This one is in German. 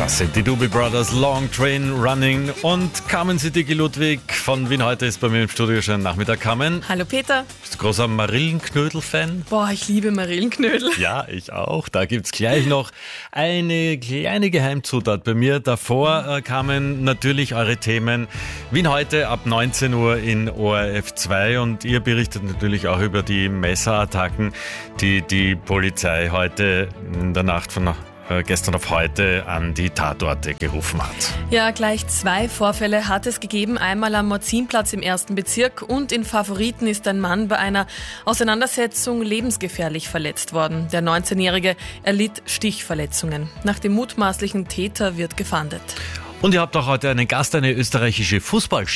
Das sind die Doobie Brothers, Long Train Running und Carmen Siddiqui-Ludwig von Wien heute ist bei mir im Studio. Schönen Nachmittag, Carmen. Hallo Peter. Bist du großer Marillenknödel-Fan? Boah, ich liebe Marillenknödel. Ja, ich auch. Da gibt's gleich noch eine kleine Geheimzutat bei mir. Davor kamen natürlich eure Themen. Wien heute ab 19 Uhr in ORF 2 und ihr berichtet natürlich auch über die Messerattacken, die die Polizei heute in der Nacht von gestern auf heute an die Tatorte gerufen hat. Ja, gleich 2 Vorfälle hat es gegeben. Einmal am Morzinplatz im 1. Bezirk und in Favoriten ist ein Mann bei einer Auseinandersetzung lebensgefährlich verletzt worden. Der 19-Jährige erlitt Stichverletzungen. Nach dem mutmaßlichen Täter wird gefahndet. Und ihr habt auch heute einen Gast, eine österreichische Fußballchefin.